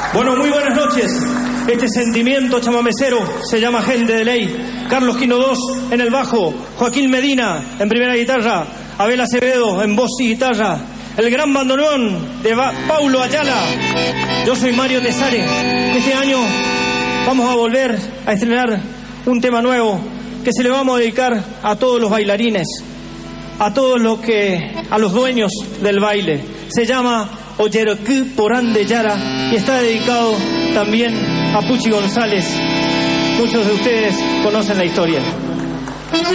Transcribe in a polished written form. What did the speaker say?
Bueno, muy buenas noches. Este sentimiento chamamecero se llama Gente de Ley. Carlos Quino II en el bajo, Joaquín Medina en primera guitarra, Abel Acevedo en voz y guitarra, el gran bandoneón de Paulo Ayala. Yo soy Mario Tesare. Este año vamos a volver a estrenar un tema nuevo que se le vamos a dedicar a todos los bailarines, a todos a los dueños del baile. Se llama Oyerquí Porán de Yara y está dedicado también a Puchi González. Muchos de ustedes conocen la historia.